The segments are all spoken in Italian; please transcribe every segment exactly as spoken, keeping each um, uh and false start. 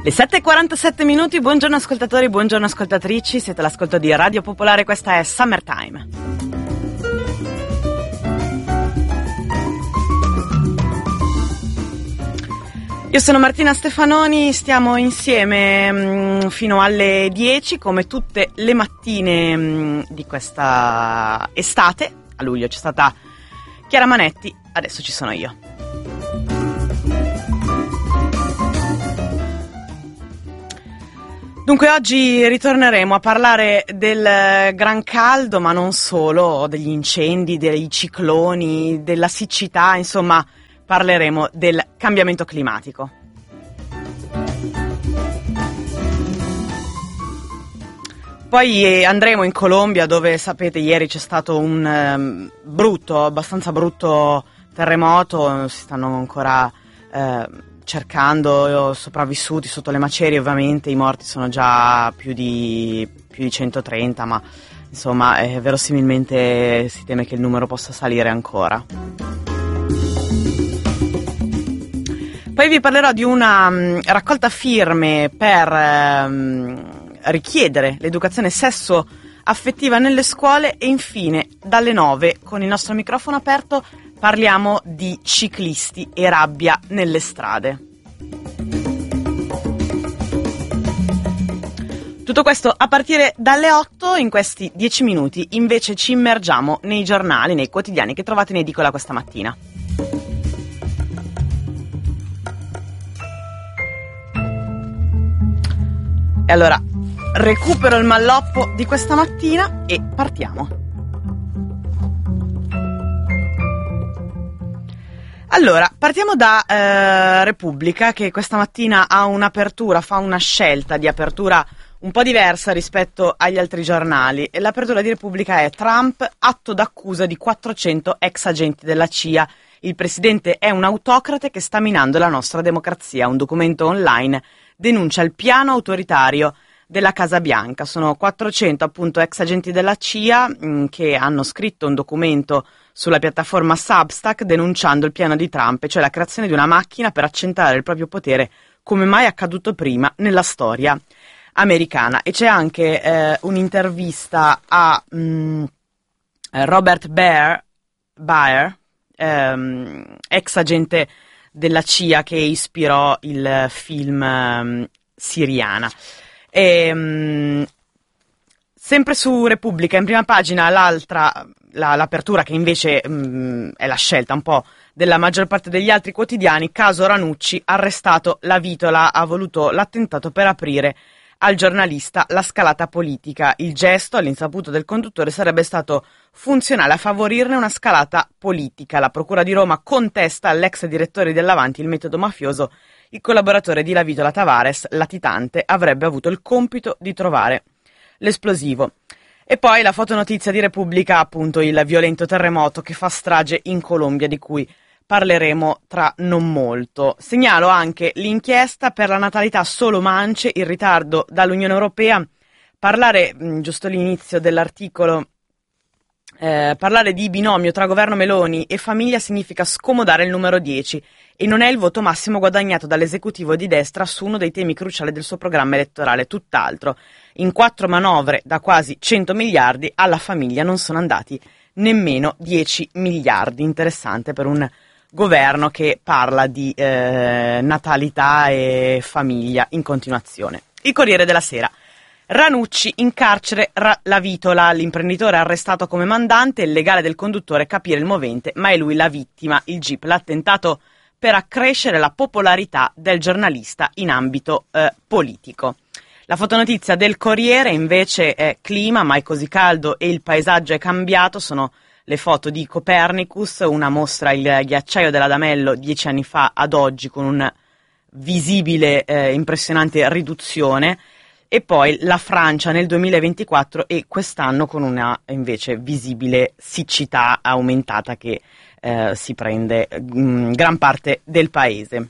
Le sette e quarantasette minuti, buongiorno ascoltatori, buongiorno ascoltatrici, siete all'ascolto di Radio Popolare, questa è Summertime. Io sono Martina Stefanoni, stiamo insieme mh, fino alle dieci, come tutte le mattine mh, di questa estate. A luglio c'è stata Chiara Manetti, adesso ci sono io. Dunque oggi ritorneremo a parlare del gran caldo, ma non solo, degli incendi, dei cicloni, della siccità, insomma parleremo del cambiamento climatico. Poi andremo in Colombia, dove sapete ieri c'è stato un um, brutto, abbastanza brutto terremoto, si stanno ancora eh, cercando sopravvissuti sotto le macerie, ovviamente i morti sono già più di, più di centotrenta, ma insomma eh, verosimilmente si teme che il numero possa salire ancora. Poi vi parlerò di una um, raccolta firme per um, richiedere l'educazione sesso-affettiva nelle scuole e infine dalle nove con il nostro microfono aperto parliamo di ciclisti e rabbia nelle strade. Tutto questo a partire dalle otto. In questi dieci minuti invece ci immergiamo nei giornali, nei quotidiani che trovate in edicola questa mattina. E allora recupero il malloppo di questa mattina e partiamo. Allora, partiamo da eh, Repubblica, che questa mattina ha un'apertura, fa una scelta di apertura un po' diversa rispetto agli altri giornali. E l'apertura di Repubblica è: Trump, atto d'accusa di quattrocento ex agenti della C I A. Il presidente è un autocrate che sta minando la nostra democrazia. Un documento online denuncia il piano autoritario della Casa Bianca. Sono quattrocento appunto ex agenti della C I A mh, che hanno scritto un documento sulla piattaforma Substack denunciando il piano di Trump, cioè la creazione di una macchina per accentare il proprio potere come mai accaduto prima nella storia americana. E c'è anche eh, un'intervista a mh, Robert Baer, Baer ehm, ex agente della C I A che ispirò il film um, Siriana. E, um, sempre su Repubblica, in prima pagina, l'altra, la, l'apertura che invece um, è la scelta un po' della maggior parte degli altri quotidiani: caso Ranucci, arrestato la Vitola, ha voluto l'attentato per aprire al giornalista la scalata politica. Il gesto, all'insaputo del conduttore, sarebbe stato funzionale a favorirne una scalata politica. La Procura di Roma contesta all'ex direttore dell'Avanti il metodo mafioso. Il collaboratore di La Vitola, Tavares, latitante, avrebbe avuto il compito di trovare l'esplosivo. E poi la fotonotizia di Repubblica, appunto il violento terremoto che fa strage in Colombia, di cui parleremo tra non molto. Segnalo anche l'inchiesta per la natalità solo mance, il ritardo dall'Unione Europea. Parlare, mh, giusto all'inizio dell'articolo, eh, parlare di binomio tra governo Meloni e famiglia significa scomodare il numero dieci e non è il voto massimo guadagnato dall'esecutivo di destra su uno dei temi cruciali del suo programma elettorale, tutt'altro. In quattro manovre da quasi cento miliardi alla famiglia non sono andati nemmeno dieci miliardi. Interessante per un governo che parla di eh, natalità e famiglia in continuazione. Il Corriere della Sera: Ranucci in carcere, ra- la Vitola, l'imprenditore arrestato come mandante, il legale del conduttore capire il movente, ma è lui la vittima, il G I P, l'attentato per accrescere la popolarità del giornalista in ambito eh, politico. La fotonotizia del Corriere invece è clima, mai così caldo e il paesaggio è cambiato. Sono le foto di Copernicus, una mostra il ghiacciaio dell'Adamello dieci anni fa ad oggi con una visibile eh, impressionante riduzione, e poi la Francia nel duemilaventiquattro e quest'anno con una invece visibile siccità aumentata che eh, si prende mh, gran parte del paese.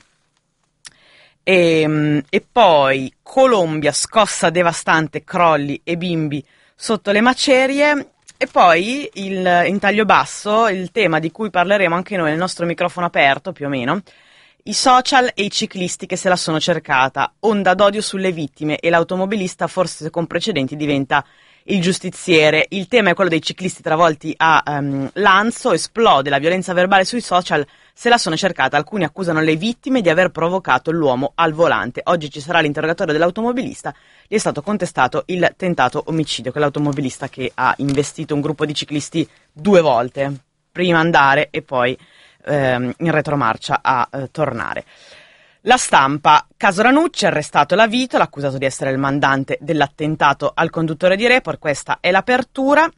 E, e poi Colombia, scossa devastante, crolli e bimbi sotto le macerie. E poi il, in taglio basso il tema di cui parleremo anche noi nel nostro microfono aperto più o meno, I social e i ciclisti che se la sono cercata, onda d'odio sulle vittime e l'automobilista forse con precedenti diventa il giustiziere. Il tema è quello dei ciclisti travolti a um, Lanzo, esplode la violenza verbale sui social, se la sono cercata, alcuni accusano le vittime di aver provocato l'uomo al volante. Oggi ci sarà l'interrogatorio dell'automobilista, gli è stato contestato il tentato omicidio, quell'automobilista che ha investito un gruppo di ciclisti due volte, prima andare e poi ehm, in retromarcia a eh, tornare. La Stampa, caso Ranucci, arrestato la Vito, accusato di essere il mandante dell'attentato al conduttore di Report, questa è l'apertura.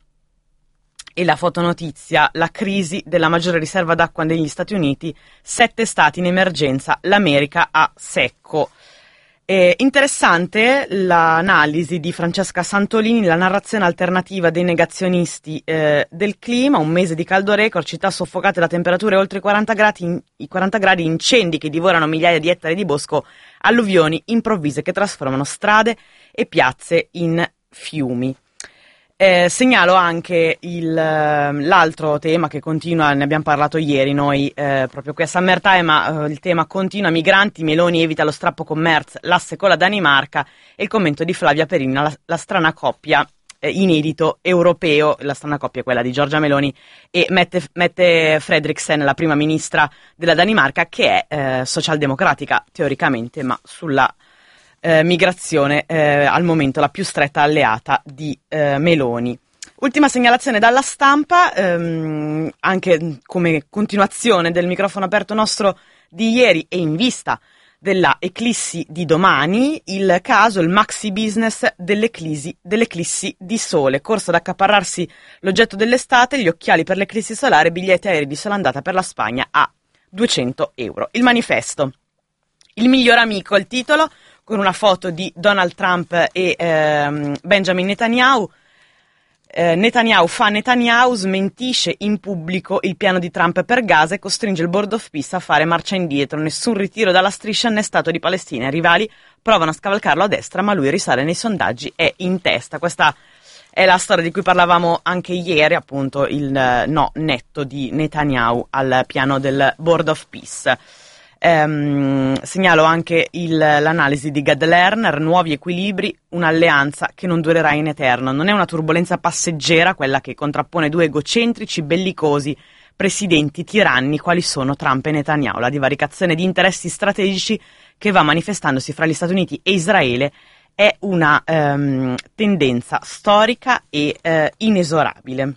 E la fotonotizia, la crisi della maggiore riserva d'acqua negli Stati Uniti, sette stati in emergenza, l'America a secco. Eh, interessante l'analisi di Francesca Santolini, la narrazione alternativa dei negazionisti eh, del clima, un mese di caldo record, città soffocate da temperature oltre i quaranta gradi, in, i quaranta gradi, incendi che divorano migliaia di ettari di bosco, alluvioni improvvise che trasformano strade e piazze in fiumi. Eh, segnalo anche il, l'altro tema che continua, ne abbiamo parlato ieri noi eh, proprio qui a Summer Time, ma eh, il tema continua, migranti, Meloni evita lo strappo con Merz, l'asse con la Danimarca e il commento di Flavia Perini, la, la strana coppia eh, inedito europeo, la strana coppia è quella di Giorgia Meloni e Mette, Mette Frederiksen, la prima ministra della Danimarca, che è eh, socialdemocratica teoricamente, ma sulla Eh, migrazione eh, al momento la più stretta alleata di eh, Meloni. Ultima segnalazione dalla Stampa, ehm, anche come continuazione del microfono aperto nostro di ieri e in vista della eclissi di domani, il caso, il maxi business dell'eclissi, dell'eclissi di sole, corso ad accaparrarsi l'oggetto dell'estate, gli occhiali per l'eclissi solare, biglietti aerei di sola andata per la Spagna a duecento euro. Il manifesto, il miglior amico, il titolo, con una foto di Donald Trump e ehm, Benjamin Netanyahu. Eh, Netanyahu fa Netanyahu, smentisce in pubblico il piano di Trump per Gaza e costringe il Board of Peace a fare marcia indietro. Nessun ritiro dalla striscia né Stato di Palestina. I rivali provano a scavalcarlo a destra, ma lui risale nei sondaggi, è in testa. Questa è la storia di cui parlavamo anche ieri, appunto il no netto di Netanyahu al piano del Board of Peace. Um, segnalo anche il, l'analisi di Gad Lerner, nuovi equilibri, un'alleanza che non durerà in eterno. Non è una turbolenza passeggera quella che contrappone due egocentrici, bellicosi presidenti tiranni quali sono Trump e Netanyahu. La divaricazione di interessi strategici che va manifestandosi fra gli Stati Uniti e Israele è una um, tendenza storica e uh, inesorabile.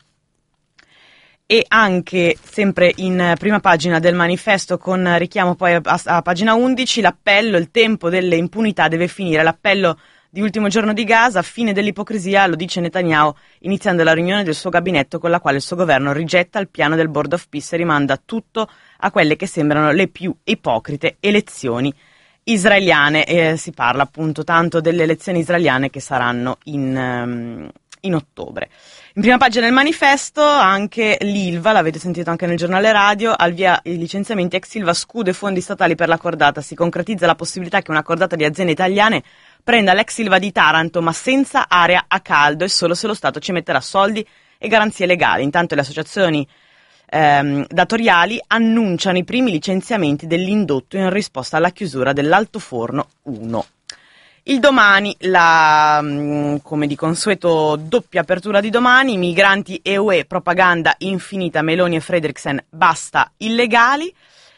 E anche sempre in prima pagina del manifesto, con richiamo poi a, a pagina undici, l'appello, il tempo delle impunità deve finire, l'appello di ultimo giorno di Gaza, fine dell'ipocrisia, lo dice Netanyahu iniziando la riunione del suo gabinetto con la quale il suo governo rigetta il piano del Board of Peace e rimanda tutto a quelle che sembrano le più ipocrite elezioni israeliane. E si parla appunto tanto delle elezioni israeliane che saranno in, um, in ottobre. In prima pagina del manifesto anche l'Ilva, l'avete sentito anche nel giornale radio, al via i licenziamenti, ex Ilva scudo e fondi statali per la cordata, si concretizza la possibilità che una cordata di aziende italiane prenda l'ex Ilva di Taranto ma senza area a caldo e solo se lo Stato ci metterà soldi e garanzie legali. Intanto le associazioni ehm, datoriali annunciano i primi licenziamenti dell'indotto in risposta alla chiusura dell'altoforno uno. Il Domani, la, come di consueto, doppia apertura di Domani, migranti e U E, propaganda infinita, Meloni e Frederiksen, basta illegali,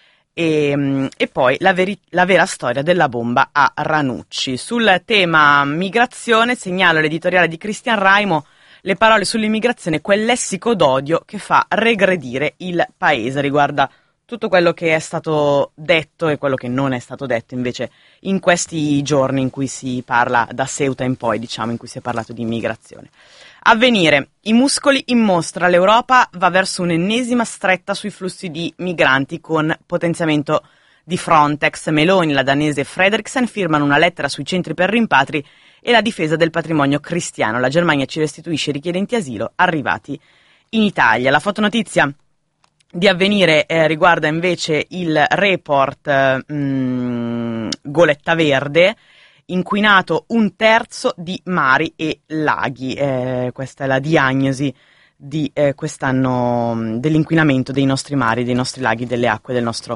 e, e poi la, veri, la vera storia della bomba a Ranucci. Sul tema migrazione segnalo l'editoriale di Cristian Raimo, le parole sull'immigrazione, quel lessico d'odio che fa regredire il paese, riguarda tutto quello che è stato detto e quello che non è stato detto invece in questi giorni in cui si parla da Ceuta in poi, diciamo, in cui si è parlato di immigrazione. Avvenire, i muscoli in mostra, l'Europa va verso un'ennesima stretta sui flussi di migranti con potenziamento di Frontex. Meloni, la danese Frederiksen firmano una lettera sui centri per rimpatri e la difesa del patrimonio cristiano. La Germania ci restituisce i richiedenti asilo arrivati in Italia. La fotonotizia di Avvenire eh, riguarda invece il report eh, mh, Goletta Verde, inquinato un terzo di mari e laghi. Eh, questa è la diagnosi di eh, quest'anno mh, dell'inquinamento dei nostri mari, dei nostri laghi, delle acque del nostro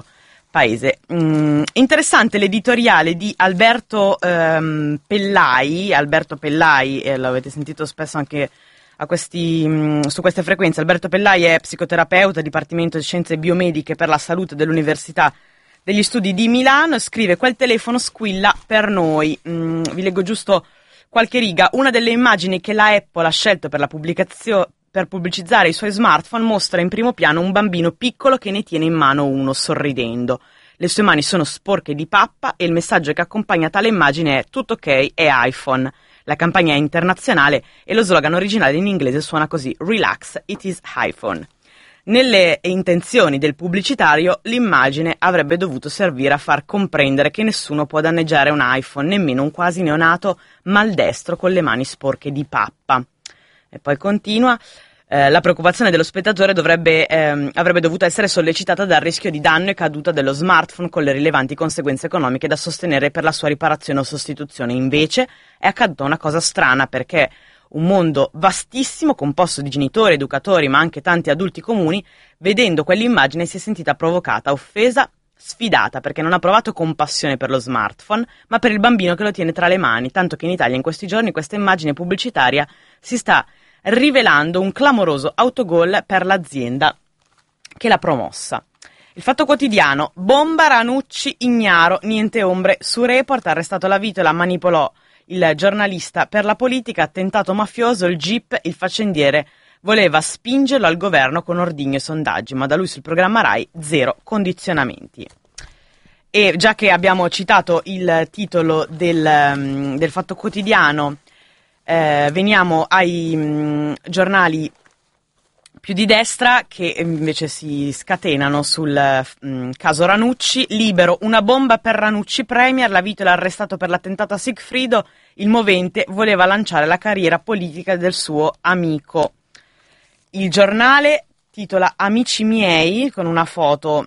paese. Mm, interessante l'editoriale di Alberto ehm, Pellai, Alberto Pellai, eh, l'avete sentito spesso anche a questi, mh, su queste frequenze. Alberto Pellai è psicoterapeuta, Dipartimento di Scienze Biomediche per la Salute dell'Università degli Studi di Milano, scrive: quel telefono squilla per noi. Mm, vi leggo giusto qualche riga. Una delle immagini che la Apple ha scelto per la pubblicazione per pubblicizzare i suoi smartphone mostra in primo piano un bambino piccolo che ne tiene in mano uno, sorridendo. Le sue mani sono sporche di pappa e il messaggio che accompagna tale immagine è "tutto ok, è iPhone". La campagna è internazionale e lo slogan originale in inglese suona così: "Relax, it is iPhone". Nelle intenzioni del pubblicitario, l'immagine avrebbe dovuto servire a far comprendere che nessuno può danneggiare un iPhone, nemmeno un quasi neonato maldestro con le mani sporche di pappa. E poi continua, eh, la preoccupazione dello spettatore dovrebbe, ehm, avrebbe dovuto essere sollecitata dal rischio di danno e caduta dello smartphone con le rilevanti conseguenze economiche da sostenere per la sua riparazione o sostituzione. Invece è accaduta una cosa strana, perché un mondo vastissimo, composto di genitori, educatori, ma anche tanti adulti comuni, vedendo quell'immagine si è sentita provocata, offesa, sfidata, perché non ha provato compassione per lo smartphone, ma per il bambino che lo tiene tra le mani, tanto che in Italia in questi giorni questa immagine pubblicitaria si sta rivelando un clamoroso autogol per l'azienda che l'ha promossa. Il Fatto Quotidiano: bomba Ranucci ignaro, niente ombre su Report, arrestato la vitola, manipolò il giornalista per la politica, attentato mafioso, il G I P, il faccendiere voleva spingerlo al governo con ordigno e sondaggi, ma da lui sul programma Rai zero condizionamenti. E già che abbiamo citato il titolo del, um, del Fatto Quotidiano, eh, veniamo ai um, giornali più di destra che invece si scatenano sul um, caso Ranucci. Libero: una bomba per Ranucci Premier, la vitola arrestato per l'attentato a Sigfrido, il movente voleva lanciare la carriera politica del suo amico. Il Giornale titola "Amici miei", con una foto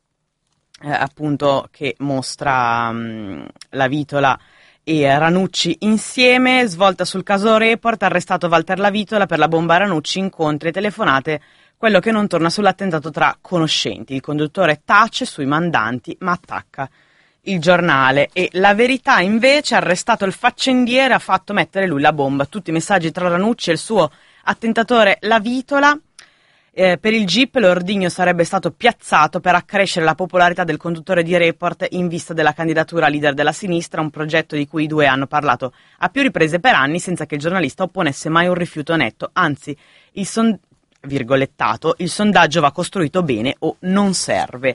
eh, appunto che mostra um, la vitola e Ranucci insieme. Svolta sul caso Report, arrestato Walter La Vitola per la bomba Ranucci, incontri e telefonate, quello che non torna sull'attentato tra conoscenti. Il conduttore tace sui mandanti ma attacca il Giornale. E La Verità invece: arrestato il faccendiere, ha fatto mettere lui la bomba. Tutti i messaggi tra Ranucci e il suo attentatore La Vitola. Eh, per il G I P l'ordigno sarebbe stato piazzato per accrescere la popolarità del conduttore di Report in vista della candidatura leader della sinistra, un progetto di cui i due hanno parlato a più riprese per anni senza che il giornalista opponesse mai un rifiuto netto. Anzi, il son- virgolettato, il sondaggio va costruito bene o non serve.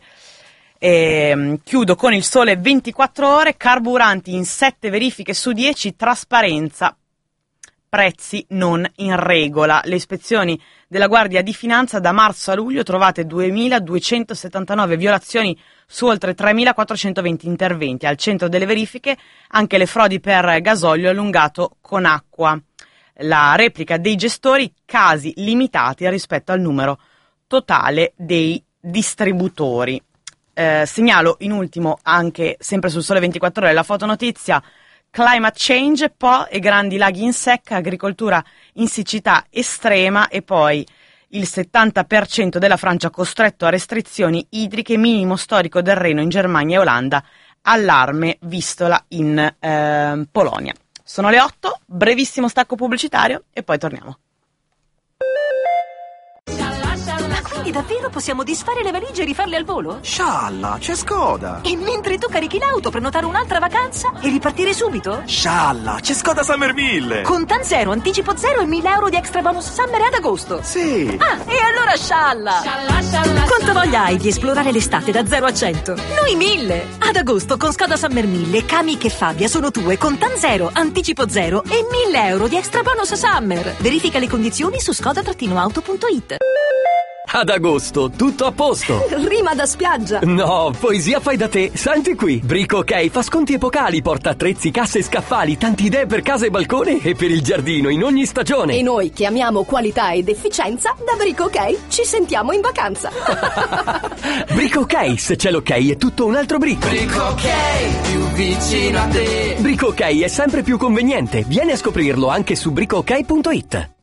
E, chiudo con il Sole ventiquattro ore: carburanti in sette verifiche su dieci, trasparenza, prezzi non in regola. Le ispezioni della Guardia di Finanza da marzo a luglio trovate duemiladuecentosettantanove violazioni su oltre tremilaquattrocentoventi interventi. Al centro delle verifiche anche le frodi per gasolio allungato con acqua. La replica dei gestori: casi limitati rispetto al numero totale dei distributori. Eh, segnalo in ultimo, anche sempre sul Sole ventiquattro ore, la fotonotizia: climate change, Po e grandi laghi in secca, agricoltura in siccità estrema, e poi il settanta per cento della Francia costretto a restrizioni idriche, minimo storico del Reno in Germania e Olanda, allarme Vistola in eh, Polonia. Sono le otto, brevissimo stacco pubblicitario e poi torniamo. Quindi davvero possiamo disfare le valigie e rifarle al volo? Scialla, c'è Skoda! E mentre tu carichi l'auto, prenotare un'altra vacanza e ripartire subito? Scialla, c'è Skoda Summer mille! Contan zero, anticipo zero e mille euro di extra bonus summer ad agosto! Sì! Ah, e allora scialla! Scialla, scialla! Quanto voglia hai di esplorare l'estate da zero a cento? Noi mille! Ad agosto con Skoda Summer mille, Kami e Fabia sono tue, Contan zero, anticipo zero e mille euro di extra bonus summer! Verifica le condizioni su skoda auto punto it. Ad agosto, tutto a posto. Rima da spiaggia. No, poesia fai da te. Senti qui. Brico Ok fa sconti epocali, porta attrezzi, casse e scaffali, tante idee per casa e balcone e per il giardino in ogni stagione. E noi che amiamo qualità ed efficienza, da Brico Ok ci sentiamo in vacanza. Brico Ok, se c'è l'ok è tutto un altro brico. Brico Ok, più vicino a te. Brico Ok è sempre più conveniente. Vieni a scoprirlo anche su brico ok punto it.